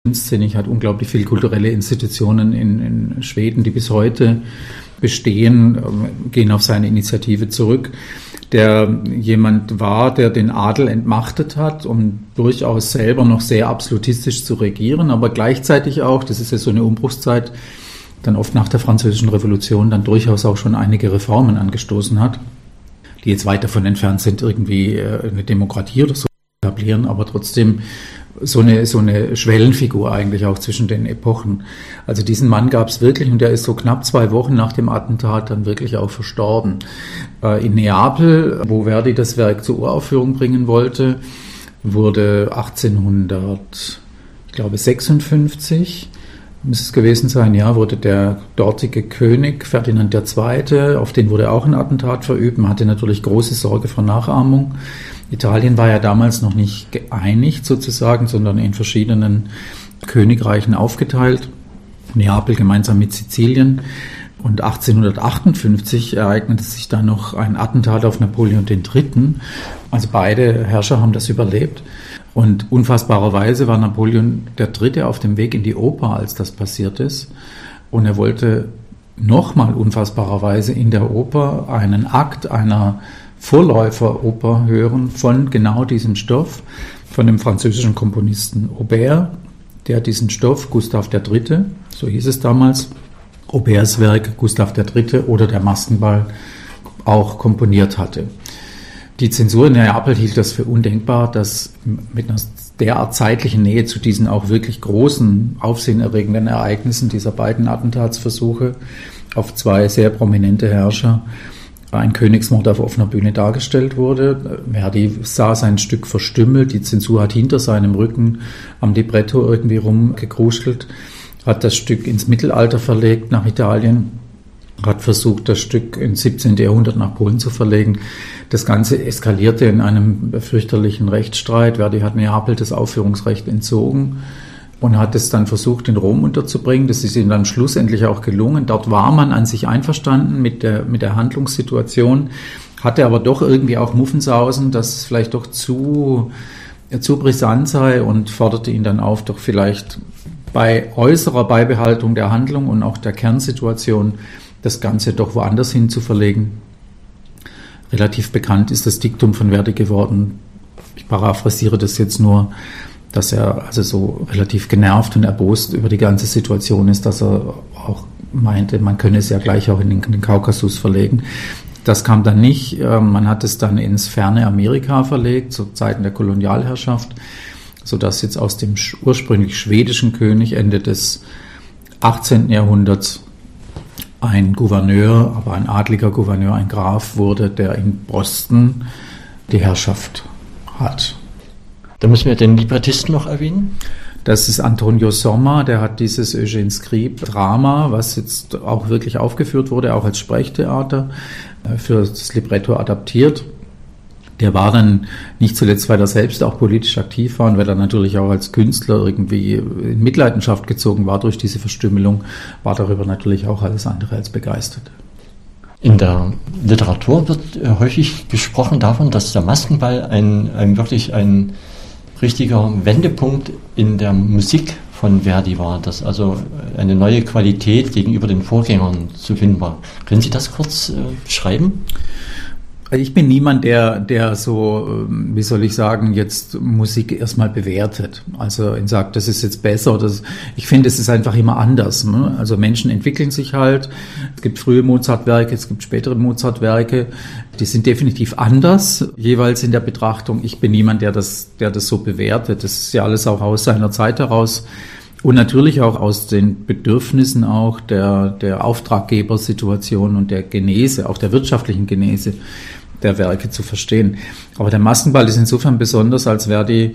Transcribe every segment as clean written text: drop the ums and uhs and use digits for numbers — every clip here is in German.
Kunstszene hat unglaublich viele kulturelle Institutionen in Schweden, die bis heute bestehen, gehen auf seine Initiative zurück, der jemand war, der den Adel entmachtet hat, um durchaus selber noch sehr absolutistisch zu regieren, aber gleichzeitig auch, das ist ja so eine Umbruchszeit, dann oft nach der Französischen Revolution dann durchaus auch schon einige Reformen angestoßen hat, die jetzt weit davon entfernt sind, irgendwie eine Demokratie oder so zu etablieren, aber trotzdem so eine Schwellenfigur eigentlich auch zwischen den Epochen. Also diesen Mann gab es wirklich und der ist so knapp 2 Wochen nach dem Attentat dann wirklich auch verstorben. In Neapel, wo Verdi das Werk zur Uraufführung bringen wollte, wurde 1856, muss es gewesen sein, ja, wurde der dortige König Ferdinand II., auf den wurde auch ein Attentat verübt, man hatte natürlich große Sorge vor Nachahmung. Italien war ja damals noch nicht geeinigt sozusagen, sondern in verschiedenen Königreichen aufgeteilt. Neapel gemeinsam mit Sizilien. Und 1858 ereignete sich dann noch ein Attentat auf Napoleon III. Also beide Herrscher haben das überlebt. Und unfassbarerweise war Napoleon III. Auf dem Weg in die Oper, als das passiert ist. Und er wollte nochmal unfassbarerweise in der Oper einen Akt einer Vorläuferoper hören von genau diesem Stoff, von dem französischen Komponisten Auber, der diesen Stoff, Gustav III., so hieß es damals, Aubers Werk Gustav III. Oder der Maskenball auch komponiert hatte. Die Zensur in Neapel hielt das für undenkbar, dass mit einer derart zeitlichen Nähe zu diesen auch wirklich großen, aufsehenerregenden Ereignissen dieser beiden Attentatsversuche auf 2 sehr prominente Herrscher ein Königsmord auf offener Bühne dargestellt wurde. Verdi sah sein Stück verstümmelt, die Zensur hat hinter seinem Rücken am Libretto irgendwie rumgekruschelt, hat das Stück ins Mittelalter verlegt nach Italien, hat versucht, das Stück ins 17. Jahrhundert nach Polen zu verlegen. Das Ganze eskalierte in einem fürchterlichen Rechtsstreit. Verdi hat Neapel das Aufführungsrecht entzogen und hat es dann versucht, in Rom unterzubringen. Das ist ihm dann schlussendlich auch gelungen. Dort war man an sich einverstanden mit der Handlungssituation, hatte aber doch irgendwie auch Muffensausen, dass es vielleicht doch zu brisant sei und forderte ihn dann auf, doch vielleicht bei äußerer Beibehaltung der Handlung und auch der Kernsituation das Ganze doch woanders hin zu verlegen. Relativ bekannt ist das Diktum von Verdi geworden. Ich paraphrasiere das jetzt nur, dass er also so relativ genervt und erbost über die ganze Situation ist, dass er auch meinte, man könne es ja gleich auch in den Kaukasus verlegen. Das kam dann nicht. Man hat es dann ins ferne Amerika verlegt, zu Zeiten der Kolonialherrschaft, sodass jetzt aus dem ursprünglich schwedischen König Ende des 18. Jahrhunderts ein Gouverneur, aber ein adliger Gouverneur, ein Graf wurde, der in Boston die Herrschaft hat. Da müssen wir den Librettisten noch erwähnen. Das ist Antonio Somma, der hat dieses Eugène Scribe-Drama, was jetzt auch wirklich aufgeführt wurde, auch als Sprechtheater, für das Libretto adaptiert. Der war dann nicht zuletzt, weil er selbst auch politisch aktiv war und weil er natürlich auch als Künstler irgendwie in Mitleidenschaft gezogen war durch diese Verstümmelung, war darüber natürlich auch alles andere als begeistert. In der Literatur wird häufig gesprochen davon, dass der Maskenball wirklich ein richtiger Wendepunkt in der Musik von Verdi war, dass also eine neue Qualität gegenüber den Vorgängern zu finden war. Können Sie das kurz beschreiben? Ich bin niemand, der so, wie soll ich sagen, jetzt Musik erstmal bewertet. Also sagt, das ist jetzt besser oder ich finde, es ist einfach immer anders. Ne? Also Menschen entwickeln sich halt. Es gibt frühe Mozart-Werke, es gibt spätere Mozart-Werke. Die sind definitiv anders, jeweils in der Betrachtung. Ich bin niemand, der das so bewertet. Das ist ja alles auch aus seiner Zeit heraus. Und natürlich auch aus den Bedürfnissen auch der Auftraggebersituation und der Genese, auch der wirtschaftlichen Genese der Werke zu verstehen. Aber der Maskenball ist insofern besonders, als Verdi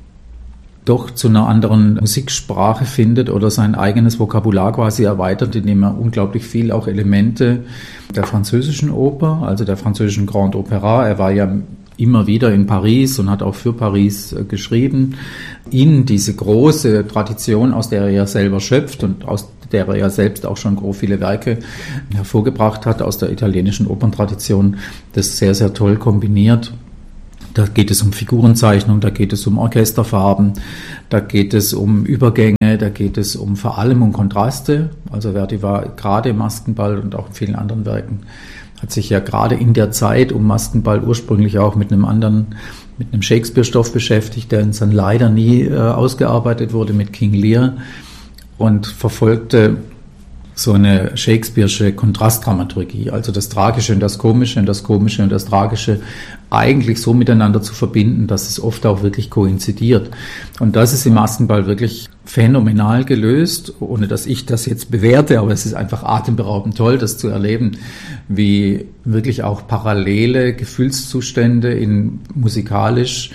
doch zu einer anderen Musiksprache findet oder sein eigenes Vokabular quasi erweitert, indem er unglaublich viel auch Elemente der französischen Oper, also der französischen Grand Opéra, er war ja immer wieder in Paris und hat auch für Paris geschrieben, in diese große Tradition, aus der er ja selber schöpft und aus der er ja selbst auch schon viele Werke hervorgebracht hat, aus der italienischen Operntradition, das sehr, sehr toll kombiniert. Da geht es um Figurenzeichnung, da geht es um Orchesterfarben, da geht es um Übergänge, da geht es vor allem um Kontraste. Also Verdi war gerade im Maskenball und auch in vielen anderen Werken, hat sich ja gerade in der Zeit um Maskenball ursprünglich auch mit einem Shakespeare-Stoff beschäftigt, der dann leider nie ausgearbeitet wurde, mit King Lear, und verfolgte so eine Shakespeare'sche Kontrastdramaturgie, also das Tragische und das Komische und das Komische und das Tragische eigentlich so miteinander zu verbinden, dass es oft auch wirklich koinzidiert. Und das ist im Maskenball wirklich phänomenal gelöst, ohne dass ich das jetzt bewerte, aber es ist einfach atemberaubend toll, das zu erleben, wie wirklich auch parallele Gefühlszustände in musikalisch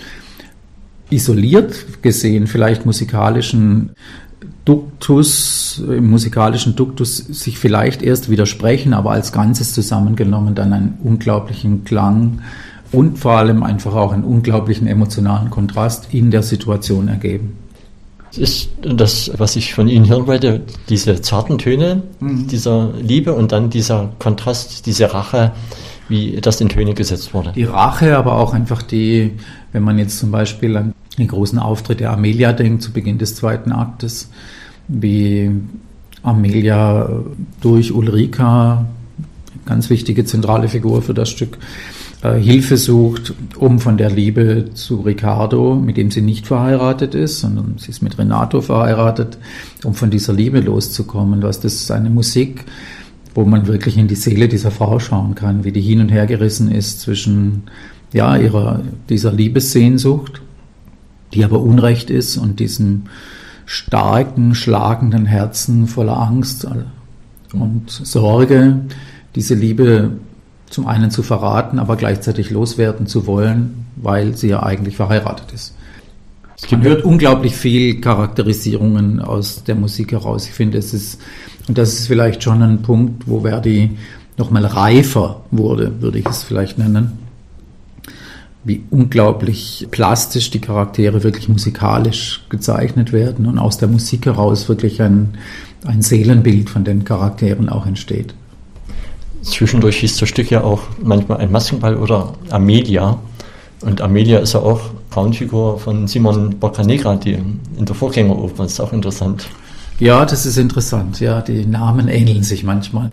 isoliert gesehen, vielleicht im musikalischen Duktus sich vielleicht erst widersprechen, aber als Ganzes zusammengenommen dann einen unglaublichen Klang und vor allem einfach auch einen unglaublichen emotionalen Kontrast in der Situation ergeben. Ist das, was ich von Ihnen hören wollte, diese zarten Töne dieser Liebe und dann dieser Kontrast, diese Rache, wie das in Töne gesetzt wurde? Die Rache, aber auch einfach wenn man jetzt zum Beispiel an den großen Auftritt der Amelia denkt, zu Beginn des zweiten Aktes, wie Amelia durch Ulrika, ganz wichtige zentrale Figur für das Stück, Hilfe sucht, um von der Liebe zu Riccardo, mit dem sie nicht verheiratet ist, sondern sie ist mit Renato verheiratet, um von dieser Liebe loszukommen. Das ist eine Musik, wo man wirklich in die Seele dieser Frau schauen kann, wie die hin und her gerissen ist zwischen dieser Liebessehnsucht, die aber Unrecht ist, und diesem starken, schlagenden Herzen voller Angst und Sorge, diese Liebe zum einen zu verraten, aber gleichzeitig loswerden zu wollen, weil sie ja eigentlich verheiratet ist. Man hört unglaublich viel Charakterisierungen aus der Musik heraus. Ich finde, und das ist vielleicht schon ein Punkt, wo Verdi nochmal reifer wurde, würde ich es vielleicht nennen, wie unglaublich plastisch die Charaktere wirklich musikalisch gezeichnet werden und aus der Musik heraus wirklich ein Seelenbild von den Charakteren auch entsteht. Zwischendurch hieß das Stück ja auch manchmal ein Maskenball oder Amelia. Und Amelia ist ja auch Frauenfigur von Simon Boccanegra, die in der Vorgängeroper. Das ist auch interessant. Ja, das ist interessant. Ja, die Namen ähneln sich manchmal.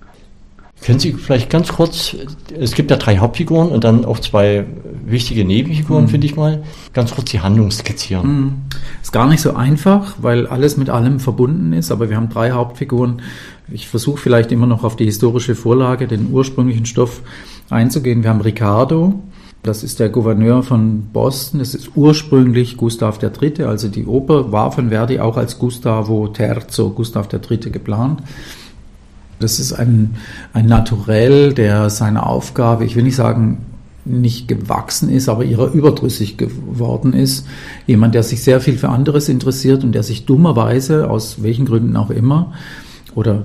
Können Sie vielleicht ganz kurz, es gibt ja 3 Hauptfiguren und dann auch 2 wichtige Nebenfiguren, finde ich mal, ganz kurz die Handlung skizzieren. Ist gar nicht so einfach, weil alles mit allem verbunden ist, aber wir haben 3 Hauptfiguren. Ich versuche vielleicht immer noch auf die historische Vorlage, den ursprünglichen Stoff einzugehen. Wir haben Riccardo, das ist der Gouverneur von Boston, das ist ursprünglich Gustav III., also die Oper war von Verdi auch als Gustavo III., Gustav III. Geplant. Das ist ein Naturell, der seiner Aufgabe, ich will nicht sagen, nicht gewachsen ist, aber ihrer überdrüssig geworden ist. Jemand, der sich sehr viel für anderes interessiert und der sich dummerweise, aus welchen Gründen auch immer, oder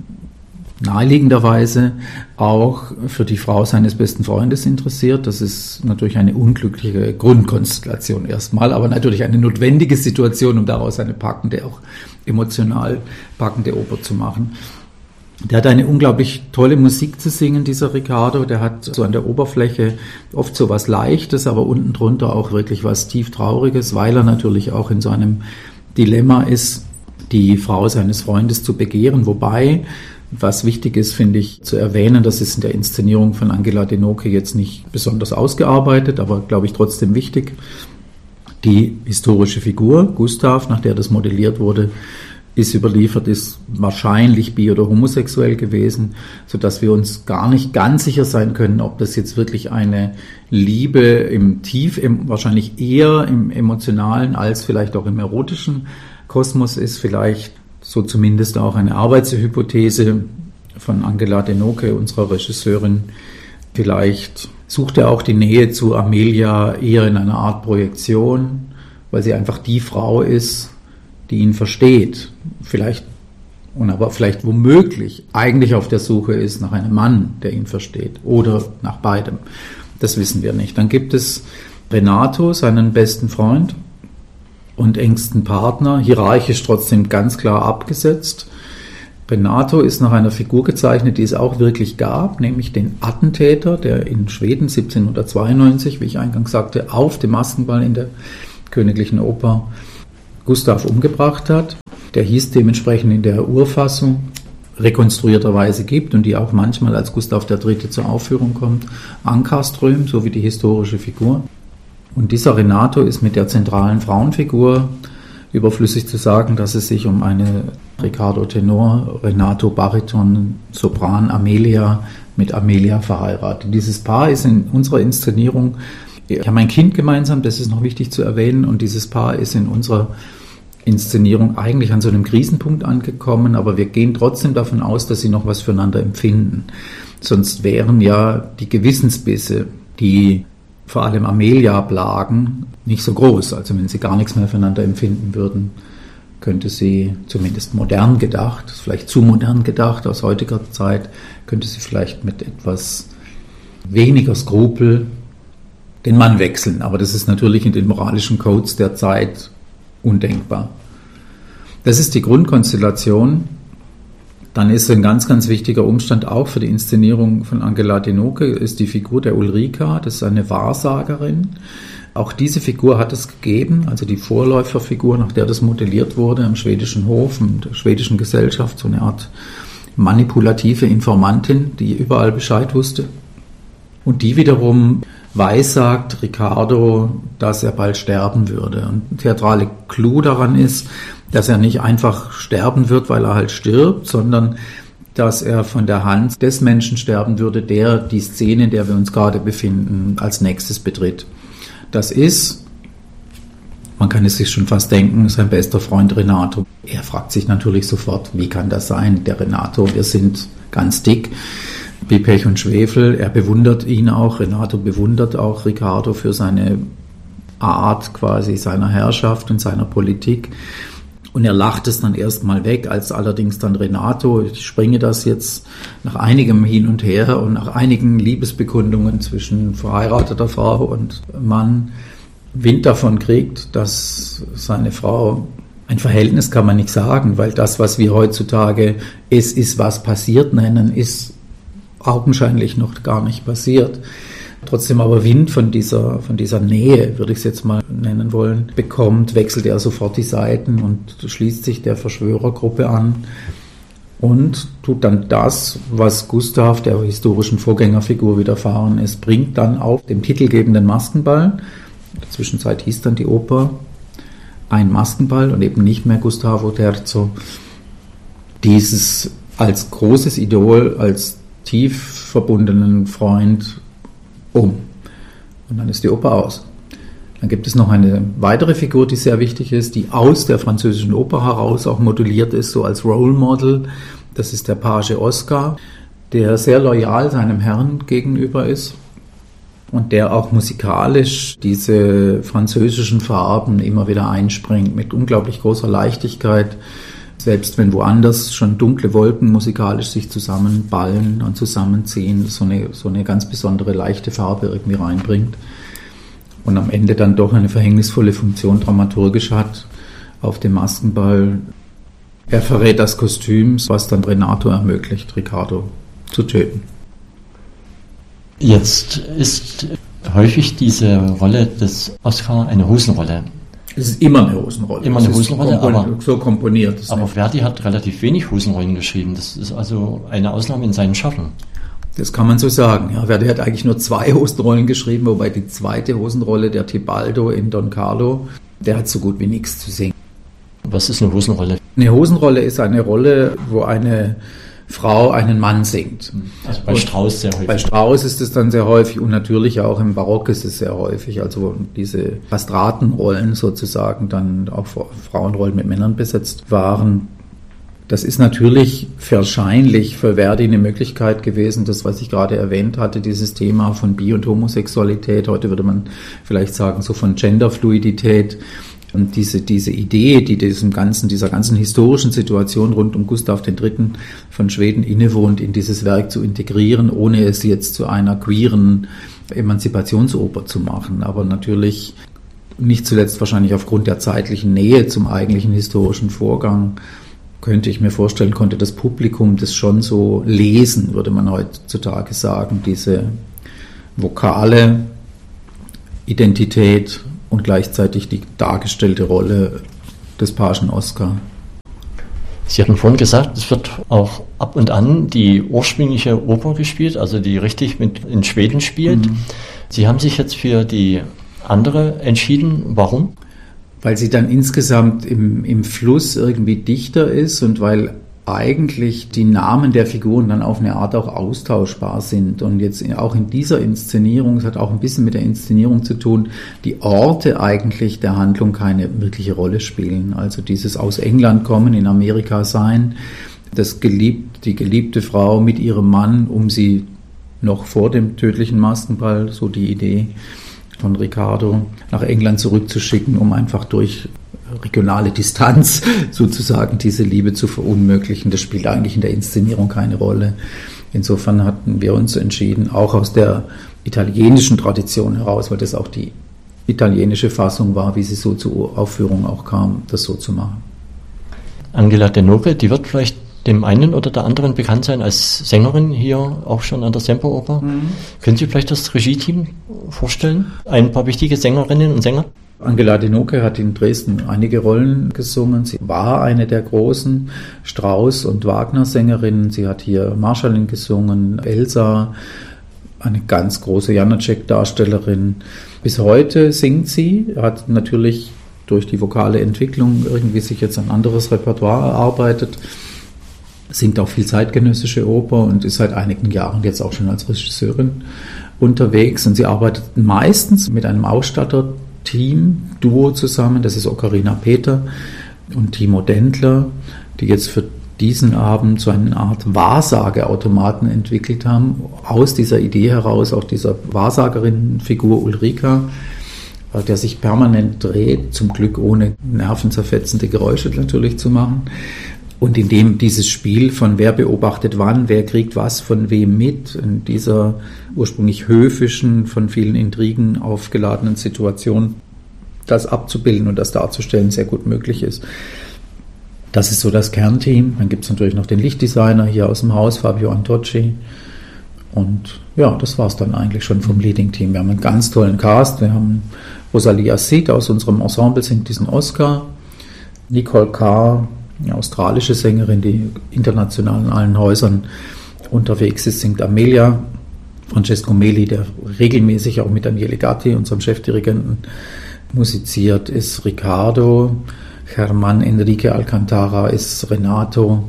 naheliegenderweise auch für die Frau seines besten Freundes interessiert. Das ist natürlich eine unglückliche Grundkonstellation erstmal, aber natürlich eine notwendige Situation, um daraus eine packende, auch emotional packende Oper zu machen. Der hat eine unglaublich tolle Musik zu singen, dieser Riccardo. Der hat so an der Oberfläche oft so was Leichtes, aber unten drunter auch wirklich was tief Trauriges, weil er natürlich auch in so einem Dilemma ist, die Frau seines Freundes zu begehren. Wobei, was wichtig ist, finde ich, zu erwähnen, das ist in der Inszenierung von Angela Denoke jetzt nicht besonders ausgearbeitet, aber glaube ich trotzdem wichtig. Die historische Figur, Gustav, nach der das modelliert wurde, ist überliefert, ist wahrscheinlich bi- oder homosexuell gewesen, sodass wir uns gar nicht ganz sicher sein können, ob das jetzt wirklich eine Liebe wahrscheinlich eher im emotionalen als vielleicht auch im erotischen Kosmos ist. Vielleicht so zumindest auch eine Arbeitshypothese von Angela Denoke, unserer Regisseurin. Vielleicht sucht er auch die Nähe zu Amelia eher in einer Art Projektion, weil sie einfach die Frau ist, die ihn versteht, aber vielleicht womöglich eigentlich auf der Suche ist nach einem Mann, der ihn versteht, oder nach beidem. Das wissen wir nicht. Dann gibt es Renato, seinen besten Freund und engsten Partner, hierarchisch trotzdem ganz klar abgesetzt. Renato ist nach einer Figur gezeichnet, die es auch wirklich gab, nämlich den Attentäter, der in Schweden 1792, wie ich eingangs sagte, auf dem Maskenball in der Königlichen Oper Gustav umgebracht hat. Der hieß dementsprechend in der Urfassung rekonstruierterweise gibt und die auch manchmal als Gustav III. Zur Aufführung kommt, Ankarström, so wie die historische Figur. Und dieser Renato ist mit der zentralen Frauenfigur, überflüssig zu sagen, dass es sich um eine Riccardo Tenor, Renato Bariton, Sopran Amelia mit Amelia verheiratet. Dieses Paar ist in unserer Inszenierung, wir haben ein Kind gemeinsam, das ist noch wichtig zu erwähnen, und dieses Paar ist in unserer Inszenierung eigentlich an so einem Krisenpunkt angekommen, aber wir gehen trotzdem davon aus, dass sie noch was füreinander empfinden. Sonst wären ja die Gewissensbisse, die vor allem Amelia plagen, nicht so groß. Also wenn sie gar nichts mehr füreinander empfinden würden, könnte sie zumindest modern gedacht, vielleicht zu modern gedacht aus heutiger Zeit, könnte sie vielleicht mit etwas weniger Skrupel den Mann wechseln. Aber das ist natürlich in den moralischen Codes der Zeit undenkbar. Das ist die Grundkonstellation. Dann ist ein ganz, ganz wichtiger Umstand auch für die Inszenierung von Angela Denoke, ist die Figur der Ulrika, das ist eine Wahrsagerin. Auch diese Figur hat es gegeben, also die Vorläuferfigur, nach der das modelliert wurde am schwedischen Hof, in der schwedischen Gesellschaft, so eine Art manipulative Informantin, die überall Bescheid wusste. Und die wiederum weissagt Riccardo, dass er bald sterben würde. Und der theatrale Clou daran ist, dass er nicht einfach sterben wird, weil er halt stirbt, sondern dass er von der Hand des Menschen sterben würde, der die Szene, in der wir uns gerade befinden, als nächstes betritt. Das ist, man kann es sich schon fast denken, sein bester Freund Renato. Er fragt sich natürlich sofort, wie kann das sein? Der Renato, wir sind ganz dick, wie Pech und Schwefel. Er bewundert ihn auch, Renato bewundert auch Riccardo für seine Art quasi seiner Herrschaft und seiner Politik. Und er lacht es dann erstmal weg, als allerdings dann Renato, ich springe das jetzt nach einigem Hin und Her und nach einigen Liebesbekundungen zwischen verheirateter Frau und Mann Wind davon kriegt, dass seine Frau, ein Verhältnis kann man nicht sagen, weil das, was wir heutzutage es ist, was passiert nennen, ist augenscheinlich noch gar nicht passiert. Trotzdem aber Wind von dieser Nähe, würde ich es jetzt mal nennen wollen, bekommt, wechselt er sofort die Seiten und schließt sich der Verschwörergruppe an und tut dann das, was Gustav, der historischen Vorgängerfigur, widerfahren ist, bringt dann auf dem titelgebenden Maskenball, in der Zwischenzeit hieß dann die Oper Ein Maskenball und eben nicht mehr Gustavo Terzo, dieses als großes Idol, als tief verbundenen Freund um. Und dann ist die Oper aus. Dann gibt es noch eine weitere Figur, die sehr wichtig ist, die aus der französischen Oper heraus auch modelliert ist, so als Role Model. Das ist der Page Oscar, der sehr loyal seinem Herrn gegenüber ist und der auch musikalisch diese französischen Farben immer wieder einspringt mit unglaublich großer Leichtigkeit. Selbst wenn woanders schon dunkle Wolken musikalisch sich zusammenballen und zusammenziehen, so eine ganz besondere leichte Farbe irgendwie reinbringt und am Ende dann doch eine verhängnisvolle Funktion dramaturgisch hat auf dem Maskenball. Er verrät das Kostüm, was dann Renato ermöglicht, Riccardo zu töten. Jetzt ist häufig diese Rolle des Oscar eine Hosenrolle. Es ist immer eine Hosenrolle. Immer eine Hosenrolle, aber so komponiert. Aber Verdi hat relativ wenig Hosenrollen geschrieben. Das ist also eine Ausnahme in seinem Schaffen. Das kann man so sagen. Ja, Verdi hat eigentlich nur 2 Hosenrollen geschrieben, wobei die zweite Hosenrolle, der Tebaldo in Don Carlo, der hat so gut wie nichts zu singen. Was ist eine Hosenrolle? Eine Hosenrolle ist eine Rolle, wo eine Frau einen Mann singt. Also bei Strauss sehr häufig. Bei Strauss ist es dann sehr häufig und natürlich auch im Barock ist es sehr häufig. Also diese Kastratenrollen sozusagen dann auch Frauenrollen mit Männern besetzt waren. Das ist natürlich wahrscheinlich für Verdi eine Möglichkeit gewesen, das, was ich gerade erwähnt hatte, dieses Thema von Bi- und Homosexualität, heute würde man vielleicht sagen, so von Genderfluidität. Und diese Idee, die dieser ganzen historischen Situation rund um Gustav III. Von Schweden innewohnt, in dieses Werk zu integrieren, ohne es jetzt zu einer queeren Emanzipationsoper zu machen. Aber natürlich nicht zuletzt wahrscheinlich aufgrund der zeitlichen Nähe zum eigentlichen historischen Vorgang könnte ich mir vorstellen, konnte das Publikum das schon so lesen, würde man heutzutage sagen, diese vokale Identität und gleichzeitig die dargestellte Rolle des Pagen Oskar. Sie hatten vorhin gesagt, es wird auch ab und an die ursprüngliche Oper gespielt, also die richtig in Schweden spielt. Sie haben sich jetzt für die andere entschieden. Warum? Weil sie dann insgesamt im Fluss irgendwie dichter ist und weil eigentlich die Namen der Figuren dann auf eine Art auch austauschbar sind. Und jetzt auch in dieser Inszenierung, es hat auch ein bisschen mit der Inszenierung zu tun, die Orte eigentlich der Handlung keine wirkliche Rolle spielen. Also dieses aus England kommen, in Amerika sein, die geliebte Frau mit ihrem Mann, um sie noch vor dem tödlichen Maskenball, so die Idee von Riccardo, nach England zurückzuschicken, um einfach durch regionale Distanz sozusagen diese Liebe zu verunmöglichen. Das spielt eigentlich in der Inszenierung keine Rolle. Insofern hatten wir uns entschieden, auch aus der italienischen Tradition heraus, weil das auch die italienische Fassung war, wie sie so zur Aufführung auch kam, das so zu machen. Angela De Noce, die wird vielleicht dem einen oder der anderen bekannt sein als Sängerin hier auch schon an der Semperoper. Können Sie vielleicht das Regie-Team vorstellen? Ein paar wichtige Sängerinnen und Sänger? Angela De Noce hat in Dresden einige Rollen gesungen. Sie war eine der großen Strauss- und Wagner-Sängerinnen. Sie hat hier Marschallin gesungen, Elsa, eine ganz große Janacek-Darstellerin. Bis heute singt sie, hat natürlich durch die vokale Entwicklung irgendwie sich jetzt ein anderes Repertoire erarbeitet, singt auch viel zeitgenössische Oper und ist seit einigen Jahren jetzt auch schon als Regisseurin unterwegs. Und sie arbeitet meistens mit einem Ausstatterteam, Duo zusammen, das ist Ocarina Peter und Timo Dendler, die jetzt für diesen Abend so eine Art Wahrsageautomaten entwickelt haben, aus dieser Idee heraus, auch dieser Wahrsagerin-Figur Ulrika, der sich permanent dreht, zum Glück ohne nervenzerfetzende Geräusche natürlich zu machen. Und in dem dieses Spiel von wer beobachtet wann, wer kriegt was von wem mit, in dieser ursprünglich höfischen, von vielen Intrigen aufgeladenen Situation, das abzubilden und das darzustellen sehr gut möglich ist. Das ist so das Kernteam. Dann gibt es natürlich noch den Lichtdesigner hier aus dem Haus, Fabio Antocci. Und ja, das war es dann eigentlich schon vom Leading-Team. Wir haben einen ganz tollen Cast. Wir haben Rosalie Assid aus unserem Ensemble, singt diesen Oscar. Nicole Carr, eine australische Sängerin, die international in allen Häusern unterwegs ist, singt Amelia. Francesco Meli, der regelmäßig auch mit Daniele Gatti, unserem Chefdirigenten, musiziert, ist Riccardo. Germán Enrique Alcantara ist Renato.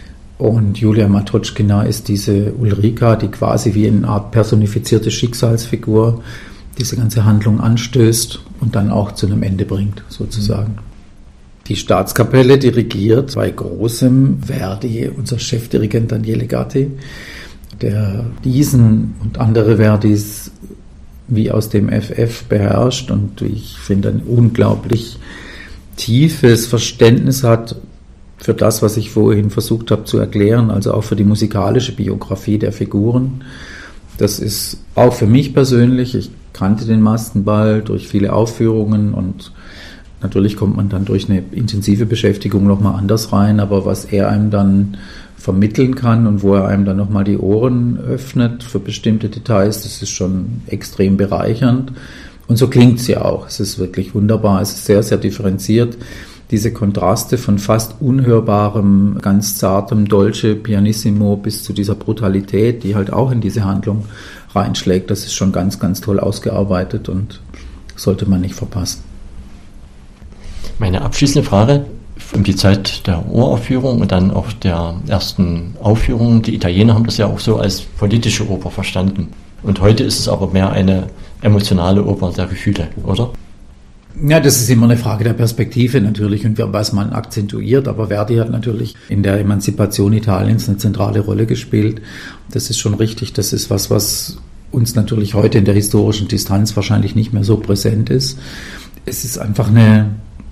Und Julia Matochkina ist diese Ulrika, die quasi wie eine Art personifizierte Schicksalsfigur diese ganze Handlung anstößt und dann auch zu einem Ende bringt, sozusagen. Die Staatskapelle dirigiert bei großem Verdi unser Chefdirigent Daniele Gatti, der diesen und andere Verdis wie aus dem FF beherrscht und wie ich finde ein unglaublich tiefes Verständnis hat für das, was ich vorhin versucht habe zu erklären, also auch für die musikalische Biografie der Figuren. Das ist auch für mich persönlich, ich kannte den Maskenball durch viele Aufführungen und natürlich kommt man dann durch eine intensive Beschäftigung nochmal anders rein, aber was er einem dann vermitteln kann und wo er einem dann nochmal die Ohren öffnet für bestimmte Details, das ist schon extrem bereichernd. Und so klingt es ja auch. Es ist wirklich wunderbar, es ist sehr, sehr differenziert. Diese Kontraste von fast unhörbarem, ganz zartem Dolce Pianissimo bis zu dieser Brutalität, die halt auch in diese Handlung reinschlägt, das ist schon ganz, ganz toll ausgearbeitet und sollte man nicht verpassen. Meine abschließende Frage um die Zeit der Uraufführung und dann auch der ersten Aufführung. Die Italiener haben das ja auch so als politische Oper verstanden. Und heute ist es aber mehr eine emotionale Oper der Gefühle, oder? Ja, das ist immer eine Frage der Perspektive natürlich und was man akzentuiert. Aber Verdi hat natürlich in der Emanzipation Italiens eine zentrale Rolle gespielt. Das ist schon richtig. Das ist was uns natürlich heute in der historischen Distanz wahrscheinlich nicht mehr so präsent ist. Es ist einfach eine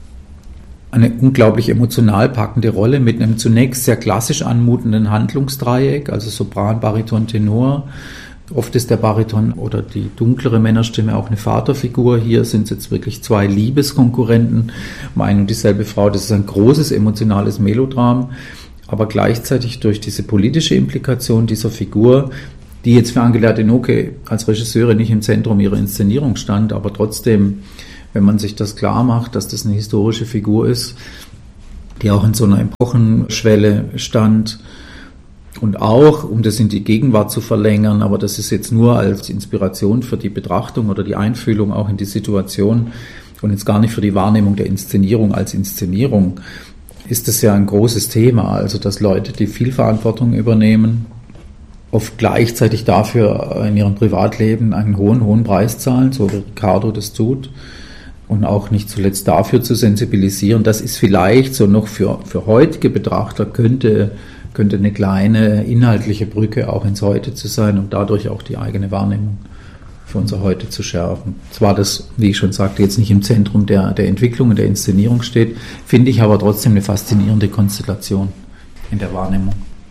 unglaublich emotional packende Rolle mit einem zunächst sehr klassisch anmutenden Handlungsdreieck, also Sopran, Bariton, Tenor, Oft ist der Bariton oder die dunklere Männerstimme auch eine Vaterfigur. Hier sind es jetzt wirklich zwei Liebeskonkurrenten, um eine und dieselbe Frau. Das ist ein großes emotionales Melodram, aber gleichzeitig durch diese politische Implikation dieser Figur, die jetzt für Angela Denoke als Regisseurin nicht im Zentrum ihrer Inszenierung stand, aber trotzdem, wenn man sich das klar macht, dass das eine historische Figur ist, die auch in so einer Epochenschwelle stand, und auch, um das in die Gegenwart zu verlängern, aber das ist jetzt nur als Inspiration für die Betrachtung oder die Einfühlung auch in die Situation und jetzt gar nicht für die Wahrnehmung der Inszenierung als Inszenierung, ist das ja ein großes Thema. Also, dass Leute, die viel Verantwortung übernehmen, oft gleichzeitig dafür in ihrem Privatleben einen hohen Preis zahlen, so wie Ricardo das tut. Und auch nicht zuletzt dafür zu sensibilisieren, das ist vielleicht so noch für heutige Betrachter könnte eine kleine inhaltliche Brücke auch ins Heute zu sein und dadurch auch die eigene Wahrnehmung für unser Heute zu schärfen. Zwar das, wie ich schon sagte, jetzt nicht im Zentrum der Entwicklung und der Inszenierung steht, finde ich aber trotzdem eine faszinierende Konstellation in der Wahrnehmung.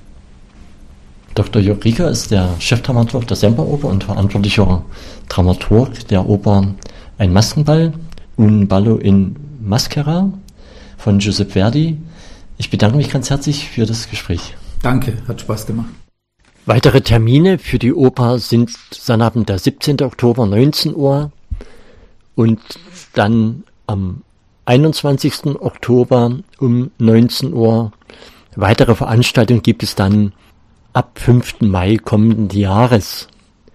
Dr. Jörg Rieger ist der Chefdramaturg der Semperoper und verantwortlicher Dramaturg der Oper Ein Maskenball, Un ballo in maschera von Giuseppe Verdi. Ich bedanke mich ganz herzlich für das Gespräch. Danke, hat Spaß gemacht. Weitere Termine für die Oper sind dann ab der 17. Oktober 19 Uhr und dann am 21. Oktober um 19 Uhr. Weitere Veranstaltungen gibt es dann ab 5. Mai kommenden Jahres.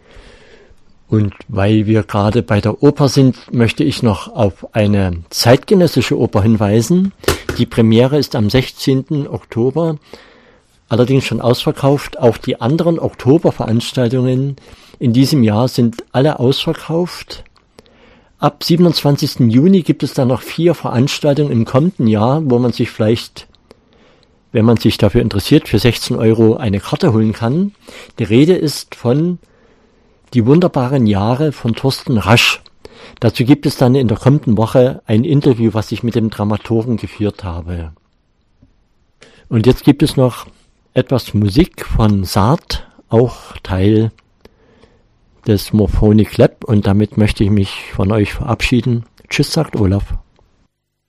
Und weil wir gerade bei der Oper sind, möchte ich noch auf eine zeitgenössische Oper hinweisen. Die Premiere ist am 16. Oktober, allerdings schon ausverkauft. Auch die anderen Oktoberveranstaltungen in diesem Jahr sind alle ausverkauft. Ab 27. Juni gibt es dann noch 4 Veranstaltungen im kommenden Jahr, wo man sich vielleicht, wenn man sich dafür interessiert, für 16 € eine Karte holen kann. Die Rede ist von Die wunderbaren Jahre von Thorsten Rasch. Dazu gibt es dann in der kommenden Woche ein Interview, was ich mit dem Dramaturgen geführt habe. Und jetzt gibt es noch etwas Musik von Sartre, auch Teil des Morphonic Lab, und damit möchte ich mich von euch verabschieden. Tschüss, sagt Olaf.